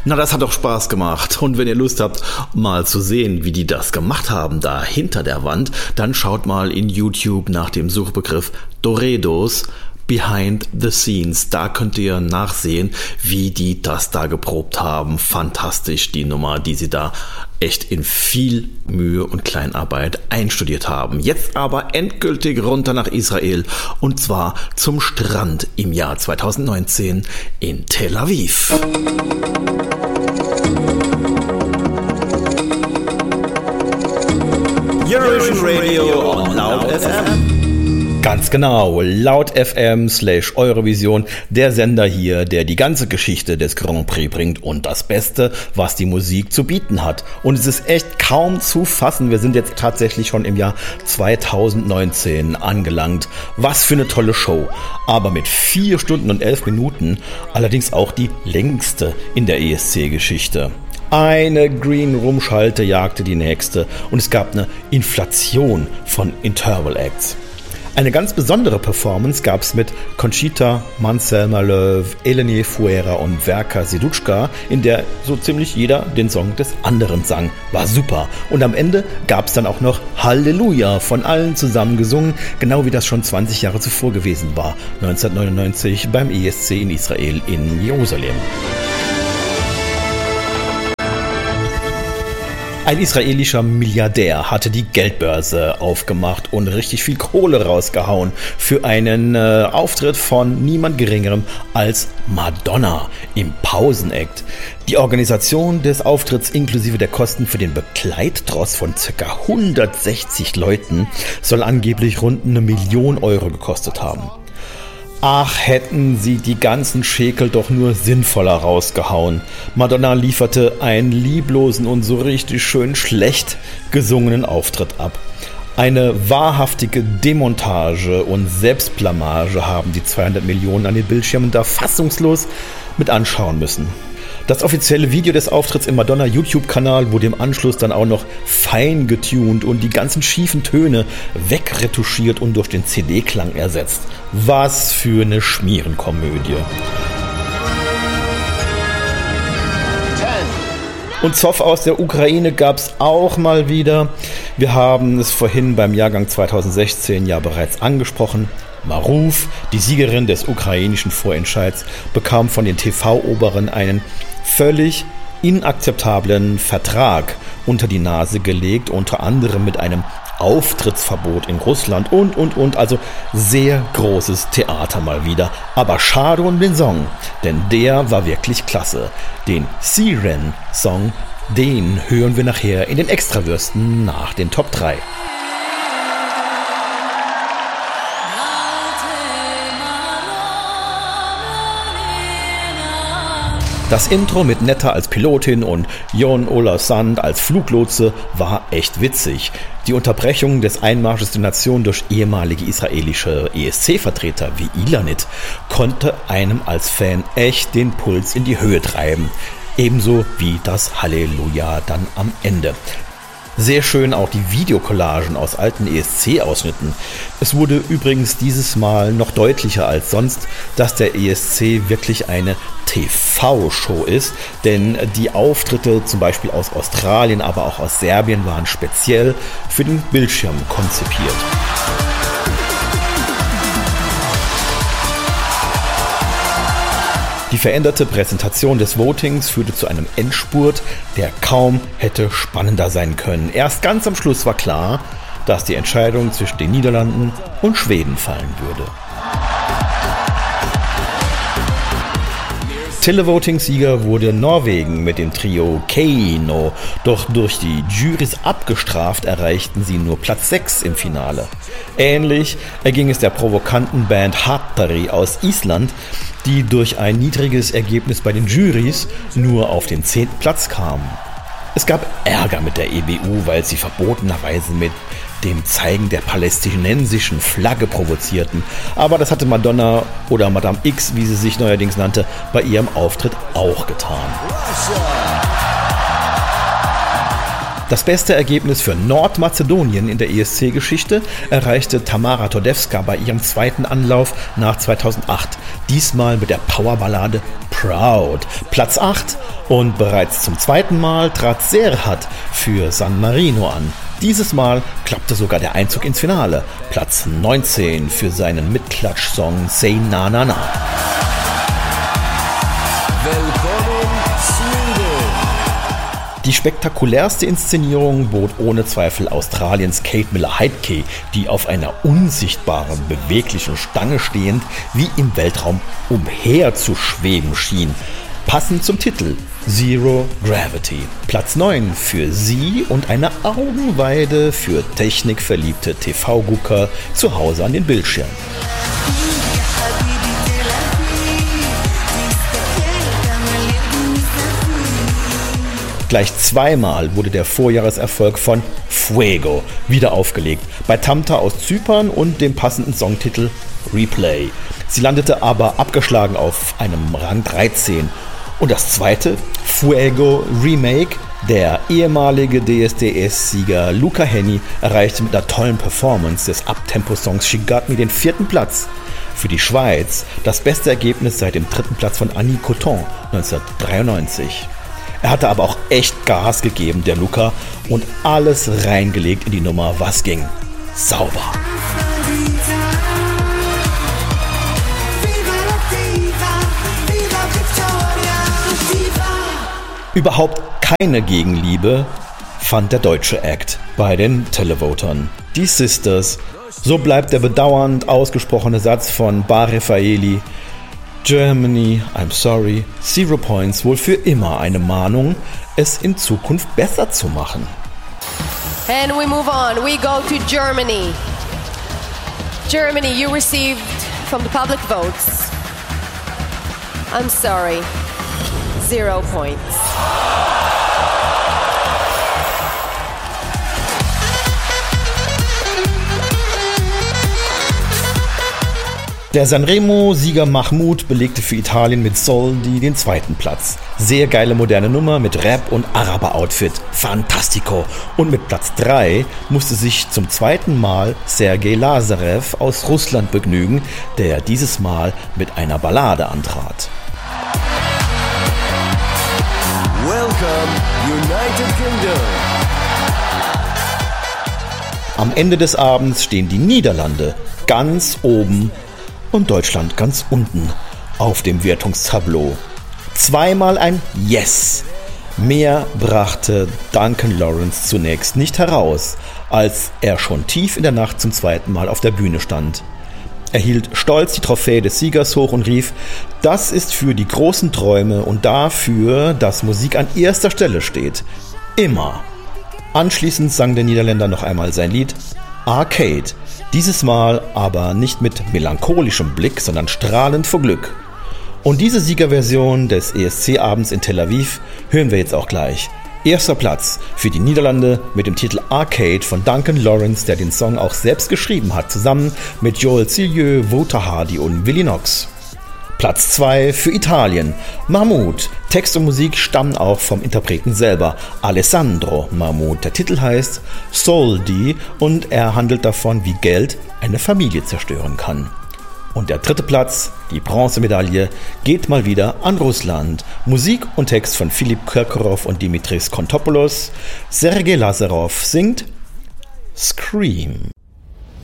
Na, das hat doch Spaß gemacht. Und wenn ihr Lust habt, mal zu sehen, wie die das gemacht haben, da hinter der Wand, dann schaut mal in YouTube nach dem Suchbegriff Doredos Behind the Scenes. Da könnt ihr nachsehen, wie die das da geprobt haben. Fantastisch, die Nummer, die sie da echt in viel Mühe und Kleinarbeit einstudiert haben. Jetzt aber endgültig runter nach Israel, und zwar zum Strand im Jahr 2019 in Tel Aviv. Eurovision Radio on Loud FM. Ganz genau, Loud FM/Eurovision, der Sender hier, der die ganze Geschichte des Grand Prix bringt und das Beste, was die Musik zu bieten hat. Und es ist echt kaum zu fassen, wir sind jetzt tatsächlich schon im Jahr 2019 angelangt. Was für eine tolle Show, aber mit 4 Stunden und 11 Minuten, allerdings auch die längste in der ESC-Geschichte. Eine Green Room-Schalte jagte die nächste und es gab eine Inflation von Interval Acts. Eine ganz besondere Performance gab es mit Conchita, Marcel Maleuve, Eleni Fuera und Verka Serduchka, in der so ziemlich jeder den Song des anderen sang. War super. Und am Ende gab es dann auch noch Halleluja, von allen zusammen gesungen, genau wie das schon 20 Jahre zuvor gewesen war, 1999 beim ESC in Israel in Jerusalem. Ein israelischer Milliardär hatte die Geldbörse aufgemacht und richtig viel Kohle rausgehauen für einen Auftritt von niemand Geringerem als Madonna im Pausenakt. Die Organisation des Auftritts inklusive der Kosten für den Begleittross von ca. 160 Leuten soll angeblich rund 1 Million Euro gekostet haben. Ach, hätten sie die ganzen Schekel doch nur sinnvoller rausgehauen. Madonna lieferte einen lieblosen und so richtig schön schlecht gesungenen Auftritt ab. Eine wahrhaftige Demontage und Selbstblamage haben die 200 Millionen an den Bildschirmen da fassungslos mit anschauen müssen. Das offizielle Video des Auftritts im Madonna-YouTube-Kanal wurde im Anschluss dann auch noch fein getuned und die ganzen schiefen Töne wegretuschiert und durch den CD-Klang ersetzt. Was für eine Schmierenkomödie. Und Zoff aus der Ukraine gab's auch mal wieder. Wir haben es vorhin beim Jahrgang 2016 ja bereits angesprochen. Maruf, die Siegerin des ukrainischen Vorentscheids, bekam von den TV-Oberen einen völlig inakzeptablen Vertrag unter die Nase gelegt, unter anderem mit einem Auftrittsverbot in Russland und. Also sehr großes Theater mal wieder. Aber schade um den Song, denn der war wirklich klasse. Den Siren-Song, den hören wir nachher in den Extrawürsten nach den Top 3. Das Intro mit Netta als Pilotin und Jon Ola Sand als Fluglotse war echt witzig. Die Unterbrechung des Einmarsches der Nation durch ehemalige israelische ESC-Vertreter wie Ilanit konnte einem als Fan echt den Puls in die Höhe treiben. Ebenso wie das Halleluja dann am Ende. Sehr schön auch die Videocollagen aus alten ESC-Ausschnitten. Es wurde übrigens dieses Mal noch deutlicher als sonst, dass der ESC wirklich eine TV-Show ist, denn die Auftritte zum Beispiel aus Australien, aber auch aus Serbien waren speziell für den Bildschirm konzipiert. Die veränderte Präsentation des Votings führte zu einem Endspurt, der kaum hätte spannender sein können. Erst ganz am Schluss war klar, dass die Entscheidung zwischen den Niederlanden und Schweden fallen würde. Televoting-Sieger wurde Norwegen mit dem Trio Keino, doch durch die Jurys abgestraft erreichten sie nur Platz 6 im Finale. Ähnlich erging es der provokanten Band Hattari aus Island, die durch ein niedriges Ergebnis bei den Jurys nur auf den 10. Platz kamen. Es gab Ärger mit der EBU, weil sie verbotenerweise mit dem Zeigen der palästinensischen Flagge provozierten. Aber das hatte Madonna oder Madame X, wie sie sich neuerdings nannte, bei ihrem Auftritt auch getan. Das beste Ergebnis für Nordmazedonien in der ESC-Geschichte erreichte Tamara Todevska bei ihrem zweiten Anlauf nach 2008. Diesmal mit der Powerballade Crowd. Platz 8 und bereits zum zweiten Mal trat Serhat für San Marino an. Dieses Mal klappte sogar der Einzug ins Finale. Platz 19 für seinen Mitklatsch-Song Say Na Na Na. Die spektakulärste Inszenierung bot ohne Zweifel Australiens Kate Miller-Heidke, die auf einer unsichtbaren, beweglichen Stange stehend wie im Weltraum umherzuschweben schien. Passend zum Titel Zero Gravity. Platz 9 für sie und eine Augenweide für technikverliebte TV-Gucker zu Hause an den Bildschirmen. Gleich zweimal wurde der Vorjahreserfolg von Fuego wieder aufgelegt, bei Tamta aus Zypern und dem passenden Songtitel Replay. Sie landete aber abgeschlagen auf einem Rang 13. Und das zweite, Fuego Remake, der ehemalige DSDS-Sieger Luca Hänni erreichte mit einer tollen Performance des Uptempo-Songs She Got Me den 4. Platz. Für die Schweiz das beste Ergebnis seit dem 3. Platz von Annie Coton 1993. Er hatte aber auch echt Gas gegeben, der Luca, und alles reingelegt in die Nummer, was ging. Sauber. Überhaupt keine Gegenliebe fand der deutsche Act bei den Televotern. Die Sisters. So bleibt der bedauernd ausgesprochene Satz von Bar Refaeli: Germany, I'm sorry, 0 points, wohl für immer eine Mahnung, es in Zukunft besser zu machen. And we move on. We go to Germany. Germany, you received from the public votes. I'm sorry, 0 points. Der Sanremo-Sieger Mahmoud belegte für Italien mit Soldi den 2. Platz. Sehr geile moderne Nummer mit Rap und Araber-Outfit. Fantastico. Und mit Platz 3 musste sich zum zweiten Mal Sergei Lazarev aus Russland begnügen, der dieses Mal mit einer Ballade antrat. Welcome, United Kingdom. Am Ende des Abends stehen die Niederlande ganz oben und Deutschland ganz unten auf dem Wertungstableau. Zweimal ein Yes. Mehr brachte Duncan Lawrence zunächst nicht heraus, als er schon tief in der Nacht zum zweiten Mal auf der Bühne stand. Er hielt stolz die Trophäe des Siegers hoch und rief: Das ist für die großen Träume und dafür, dass Musik an erster Stelle steht. Immer. Anschließend sang der Niederländer noch einmal sein Lied Arcade. Dieses Mal aber nicht mit melancholischem Blick, sondern strahlend vor Glück. Und diese Siegerversion des ESC-Abends in Tel Aviv hören wir jetzt auch gleich. 1. Platz für die Niederlande mit dem Titel Arcade von Duncan Lawrence, der den Song auch selbst geschrieben hat, zusammen mit Joel Cillieux, Wouter Hardy und Willie Knox. Platz 2 für Italien. Mahmoud. Text und Musik stammen auch vom Interpreten selber, Alessandro Mahmoud. Der Titel heißt Soldi und er handelt davon, wie Geld eine Familie zerstören kann. Und der 3. Platz, die Bronzemedaille, geht mal wieder an Russland. Musik und Text von Philipp Kirkorov und Dimitris Kontopoulos. Sergei Lazarev singt Scream.